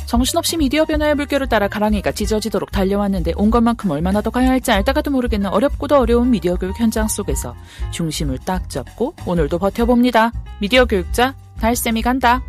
정신없이 미디어 변화의 물결을 따라 가랑이가 찢어지도록 달려왔는데 온 것만큼 얼마나 더 가야 할지 알다가도 모르겠는 어렵고도 어려운 미디어 교육 현장 속에서 중심을 딱 잡고 오늘도 버텨봅니다. 미디어 교육자 달쌤이 간다.